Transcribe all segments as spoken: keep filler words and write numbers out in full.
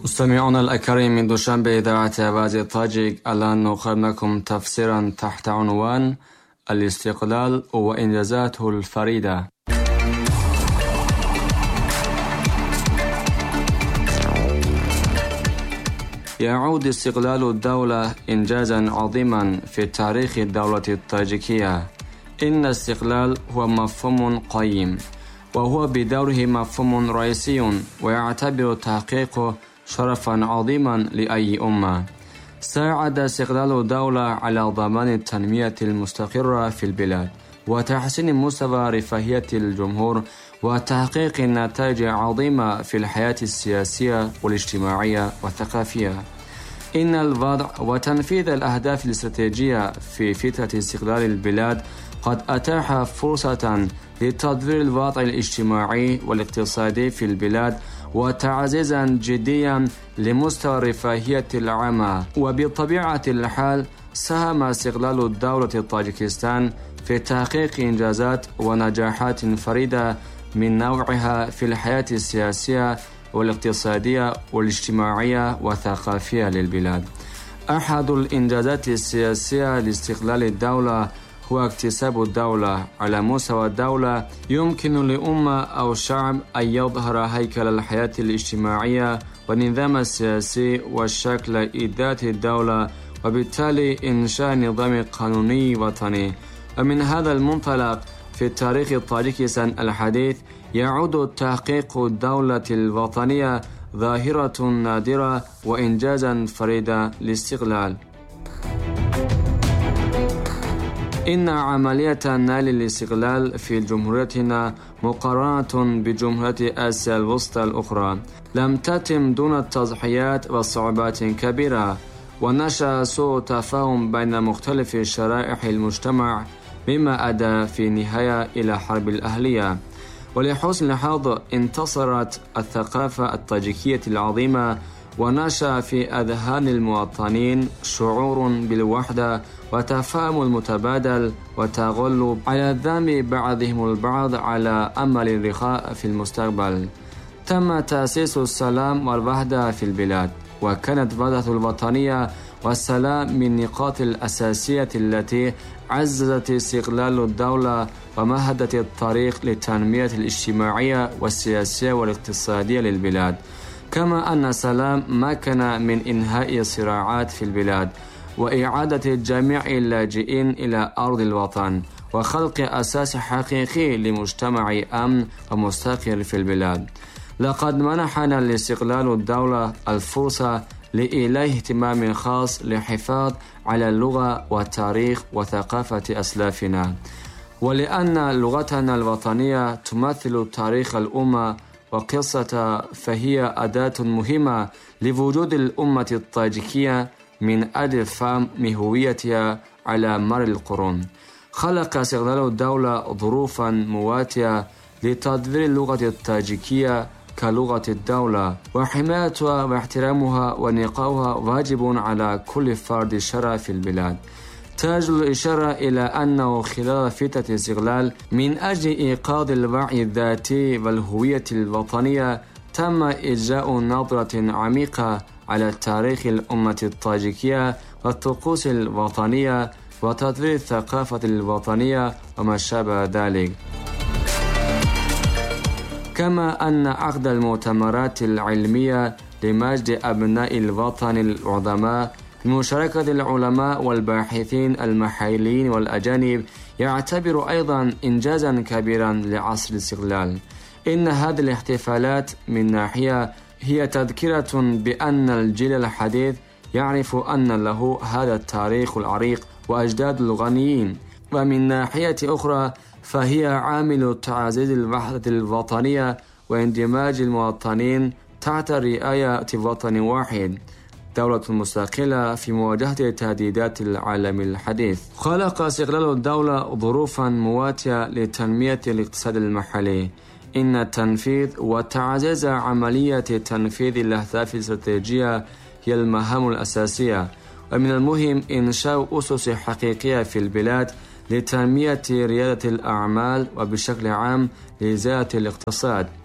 مستمعونا الأكارم من دوشنبه إذاعة آواز طاجيك، الآن نقدم لكم تفسيرا تحت عنوان الاستقلال وإنجازاته الفريدة. يعود استقلال الدولة إنجازا عظيما في تاريخ الدولة الطاجيكية. إن الاستقلال هو مفهوم قيم، وهو بدوره مفهوم رئيسي، ويعتبر تحقيقه شرفا عظيما لأي أمة. ساعد استقلال الدولة على ضمان التنمية المستقرة في البلاد، وتحسين مستوى رفاهية الجمهور، وتحقيق نتائج عظيمة في الحياة السياسية والاجتماعية والثقافية. إن الوضع وتنفيذ الأهداف الاستراتيجية في فترة استقلال البلاد قد أتاح فرصة لتطوير الوضع الاجتماعي والاقتصادي في البلاد، وتعزيزا جديا لمستوى الرفاهية العامة. وبطبيعة الحال ساهم استقلال الدولة طاجيكستان في تحقيق إنجازات ونجاحات فريدة من نوعها في الحياة السياسية والاقتصادية والاجتماعية والثقافية للبلاد. أحد الإنجازات السياسية لاستقلال الدولة هو اكتساب الدولة. على مستوى الدولة يمكن لأمة أو شعب أن يظهر هيكل الحياة الاجتماعية والنظام السياسي والشكل إدارة الدولة، وبالتالي إنشاء نظام قانوني وطني. ومن هذا المنطلق في التاريخ الطاجيكي الحديث يعود تحقيق الدولة الوطنية ظاهرة نادرة وإنجازا فريدا للاستقلال. إن عملية نيل الاستقلال في جمهوريتنا مقارنة بجمهورية آسيا الوسطى الأخرى لم تتم دون التضحيات وصعوبات كبيرة، ونشأ سوء تفاهم بين مختلف شرائح المجتمع، مما أدى في النهاية إلى حرب الأهلية. ولحسن الحظ انتصرت الثقافة الطاجيكية العظيمة، ونشأ في أذهان المواطنين شعور بالوحدة وتفاهم المتبادل وتغلب على ذنب بعضهم البعض على أمل الرخاء في المستقبل. تم تأسيس السلام والوحدة في البلاد، وكانت الوحدة الوطنية والسلام من النقاط الأساسية التي عززت استقلال الدولة ومهدت الطريق للتنمية الاجتماعية والسياسية والاقتصادية للبلاد. كما أن السلام مكن من إنهاء الصراعات في البلاد، وإعادة جميع اللاجئين إلى أرض الوطن، وخلق أساس حقيقي لمجتمع أمن ومستقر في البلاد. لقد منحنا الاستقلال الدولة الفرصة لإيلاء اهتمام خاص للحفاظ على اللغة والتاريخ وثقافة أسلافنا، ولأن لغتنا الوطنية تمثل تاريخ الأمة وقصة، فهي أداة مهمة لوجود الأمة الطاجيكية من أجل فهم هويتها على مر القرون. خلق استقلال الدولة ظروفا مواتية لتطوير اللغة الطاجيكية كلغة الدولة، وحمايتها واحترامها ونقاؤها واجب على كل فرد شرع في البلاد. تجد الإشارة إلى أنه خلال فترة الاستقلال من أجل إيقاظ الوعي الذاتي والهوية الوطنية تم إجراء نظرة عميقة على تاريخ الأمة الطاجيكية والطقوس الوطنية وتطوير الثقافة الوطنية وما شابه ذلك. كما أن عقد المؤتمرات العلمية لمجد أبناء الوطن العظماء بمشاركة العلماء والباحثين المحليين والأجانب يعتبر أيضا إنجازا كبيرا لعصر الاستقلال. إن هذه الاحتفالات من ناحية هي تذكرة بأن الجيل الحديث يعرف أن له هذا التاريخ العريق وأجداد الغنيين، ومن ناحية أخرى فهي عامل تعزيز الوحدة الوطنية واندماج المواطنين تحت رعاية وطن واحد، دولة مستقلة في مواجهة تهديدات العالم الحديث. خلق استقلال الدولة ظروفا مواتية لتنمية الاقتصاد المحلي. إن التنفيذ وتعزيز عملية تنفيذ الأهداف الاستراتيجية هي المهام الأساسية، ومن المهم إنشاء أسس حقيقية في البلاد لتنمية ريادة الأعمال وبشكل عام لزيادة الاقتصاد.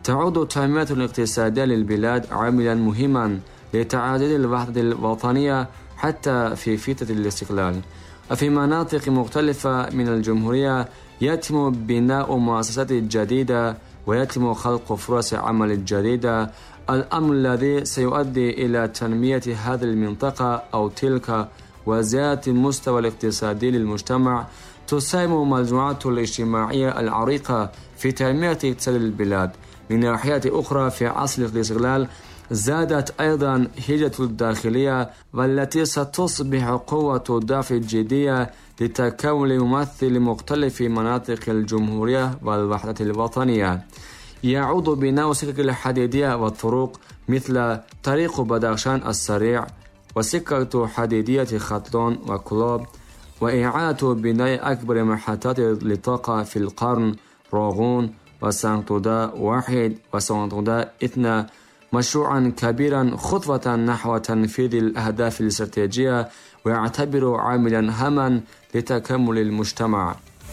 تعود تنمية الاقتصادية للبلاد عاملا مهما لتعزيز الوحدة الوطنية حتى في فترة الاستقلال. وفي مناطق مختلفة من الجمهورية يتم بناء مؤسسات جديدة ويتم خلق فرص عمل جديدة، الأمر الذي سيؤدي إلى تنمية هذه المنطقة أو تلك وزيادة المستوى الاقتصادي للمجتمع. تساهم المجموعات الاجتماعية العريقة في تنمية اقتصاد البلاد. من ناحية أخرى في عصر الاستقلال زادت أيضا هجرة الداخلية، والتي ستصبح قوة دافع جدية لتكون ممثل مختلف مناطق الجمهورية والوحدة الوطنية. يعود بناء السكك الحديدية والطرق مثل طريق بدخشان السريع وسكة حديدية خطلون وكلوب، وإعادة بناء أكبر محطات للطاقة في القرن روغون وسانتودا واحد وسانتودا اثنين، مشروعا كبيرا خطوة نحو تنفيذ الأهداف الاستراتيجية ويعتبر عاملا هاما لتكامل المجتمع.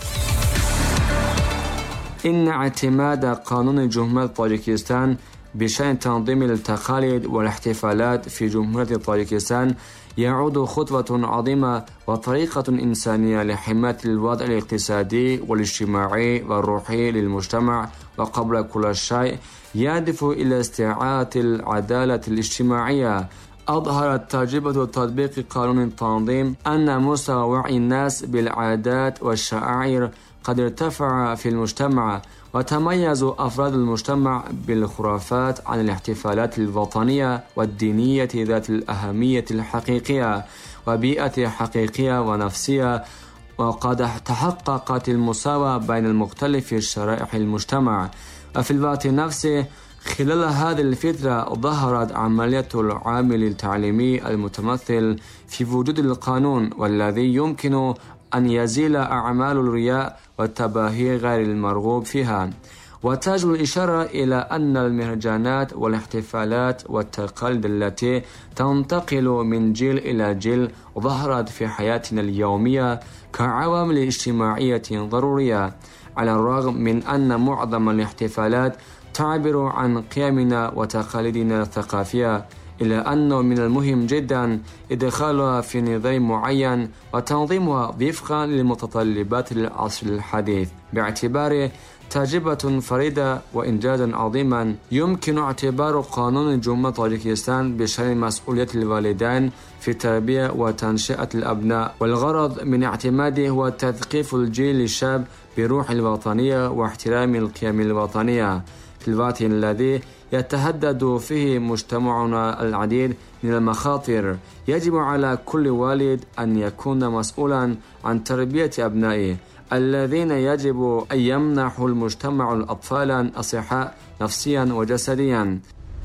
إن اعتماد قانون جمهورية طاجيكستان بشأن تنظيم التقاليد والاحتفالات في جمهورية طاجيكستان يعود خطوة عظيمة وطريقة إنسانية لحماية الوضع الاقتصادي والاجتماعي والروحي للمجتمع، وقبل كل شيء يهدف إلى استعادة العدالة الاجتماعية. أظهرت تجربة تطبيق قانون التنظيم أن مستوى وعي الناس بالعادات والشعائر قد ارتفع في المجتمع، وتميز أفراد المجتمع بالخرافات عن الاحتفالات الوطنية والدينية ذات الأهمية الحقيقية وبيئة حقيقية ونفسية، وقد تحققت المساواة بين المختلف شرائح المجتمع. وفي الوقت نفسه خلال هذه الفترة ظهرت عملية العامل التعليمي المتمثل في وجود القانون، والذي يمكن أن يزيل أعمال الرياء والتباهي غير المرغوب فيها. وتجب الإشارة إلى أن المهرجانات والاحتفالات والتقاليد التي تنتقل من جيل إلى جيل ظهرت في حياتنا اليومية كعوامل اجتماعية ضرورية، على الرغم من أن معظم الاحتفالات تعبر عن قيمنا وتقاليدنا الثقافية، إلا أنه من المهم جدا إدخالها في نظام معين وتنظيمها وفقا لمتطلبات العصر الحديث، باعتباره تجربة فريدة وإنجازا عظيما. يمكن اعتبار قانون جمهورية طاجيكستان بشأن مسؤولية الوالدين في التربية وتنشئة الأبناء، والغرض من اعتماده هو تثقيف الجيل الشاب بروح الوطنية واحترام القيم الوطنية في الوقت الذي يتهدد فيه مجتمعنا العديد من المخاطر. يجب على كل والد أن يكون مسؤولا عن تربية أبنائه الذين يجب أن يمنحوا المجتمع الأطفال أصحاء نفسيا وجسديا.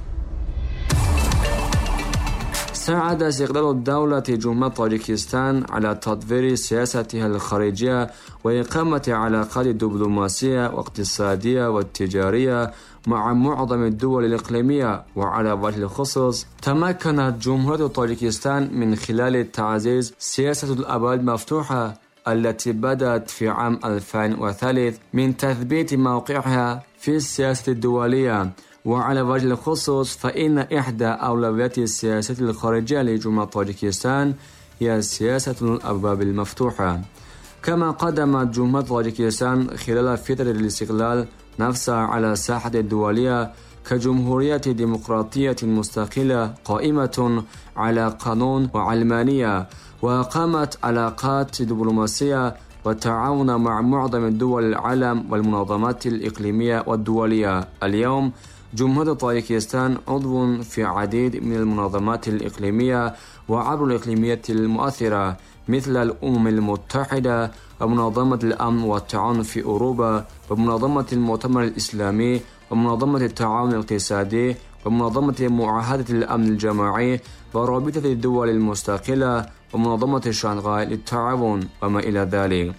ساعد استقلال الدولة جمهورية طاجيكستان على تطوير سياستها الخارجية وإقامة علاقات دبلوماسية واقتصادية والتجارية مع معظم الدول الإقليمية. وعلى وجه الخصوص تمكنت جمهورية طاجيكستان من خلال تعزيز سياسة الأبواب المفتوحة التي بدأت في عام ألفين وثلاثة من تثبيت موقعها في السياسة الدولية. وعلى وجه الخصوص فإن إحدى أولويات السياسة الخارجية لجمهورية طاجيكستان هي سياسة الأبواب المفتوحة. كما قدمت جمهورية طاجيكستان خلال فترة الاستقلال نفسها على الساحة الدولية كجمهورية ديمقراطية مستقلة قائمة على قانون وعلمانية، وقامت علاقات دبلوماسية والتعاون مع معظم الدول العالم والمنظمات الإقليمية والدولية. اليوم جمهورية طاجيكستان عضو في عديد من المنظمات الإقليمية وعبر الإقليمية المؤثرة مثل الأمم المتحدة ومنظمة الأمن والتعاون في أوروبا ومنظمة المؤتمر الإسلامي ومنظمة التعاون الاقتصادي ومنظمة معاهدة الأمن الجماعي ورابطة الدول المستقلة ومنظمة شنغهاي للتعاون وما إلى ذلك.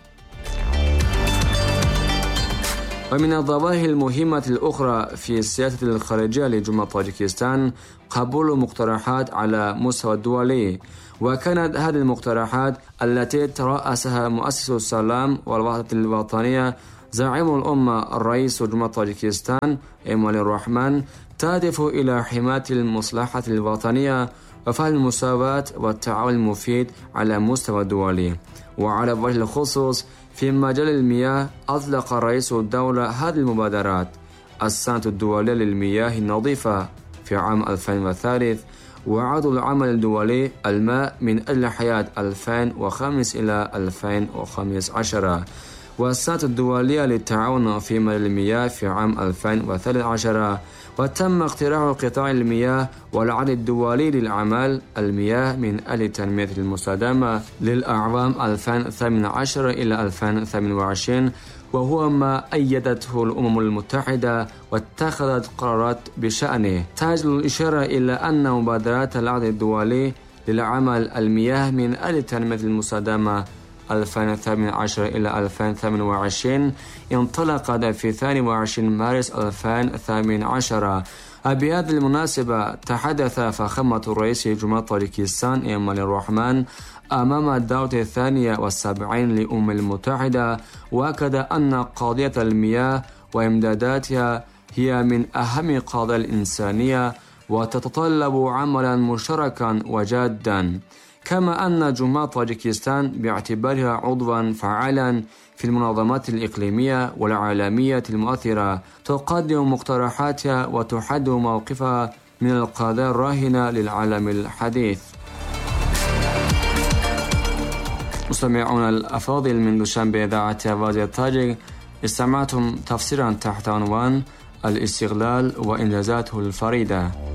ومن الظواهر المهمة الأخرى في السياسة الخارجية لجمهورية طاجيكستان قبول مقترحات على مستوى الدولي، وكانت هذه المقترحات التي ترأسها مؤسس السلام والوحدة الوطنية زعيم الأمة الرئيس جمهورية طاجيكستان إيمال الرحمن تهدف إلى حماية المصلحة الوطنية وفهم المساواة والتعاون المفيد على مستوى دولي. وعلى وجه الخصوص في مجال المياه أطلق رئيس الدولة هذه المبادرات السنة الدولية للمياه النظيفة في عام ألفين وثلاثة وعقد العمل الدولي الماء من أجل الحياة ألفين وخمسة إلى ألفين وخمسة عشر والسنة الدولية للتعاون في مجال المياه في عام ألفين وثلاثة عشر. وتم اقتراح قطاع المياه والعقد الدولي للأعمال المياه من أجل التنمية المستدامة للأعوام ألفين وثمانية عشر إلى ألفين وثمانية وعشرين، وهو ما أيدته الأمم المتحدة واتخذت قرارات بشأنه. تجدر الإشارة إلى أن مبادرات العقد الدولي للعمل المياه من أجل التنمية المستدامة ألفين وثمانية عشر إلى ألفين وثمانية وعشرين انطلقت في ثاني وعشرين مارس ألفين وثمانية عشر. بهذه المناسبة تحدث فخامة الرئيس جمهورية طاجيكستان إيمال الرحمن أمام الدورة الثانية والسبعين للأمم المتحدة، وأكد أن قضية المياه وإمداداتها هي من أهم القضايا الإنسانية وتتطلب عملا مشتركا وجادا. كما أن جمهورية طاجيكستان باعتبارها عضوا فعالا في المنظمات الإقليمية والعالمية المؤثرة تقدم مقترحاتها وتحدد موقفها من القضايا الراهنة للعالم الحديث. مستمعون الأفاضل، من دوشنبه إذاعة راديو التاجيك استمعتم تفسيرا تحت عنوان الاستغلال وإنجازاته الفريدة.